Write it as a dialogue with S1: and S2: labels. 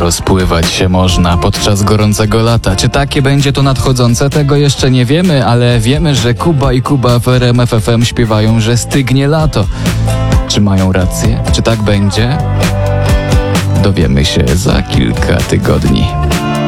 S1: rozpływać się można podczas gorącego lata. Czy takie będzie to nadchodzące? Tego jeszcze nie wiemy, ale wiemy, że Kuba i Kuba w RMF FM śpiewają, że stygnie lato. Czy mają rację? Czy tak będzie? Dowiemy się za kilka tygodni.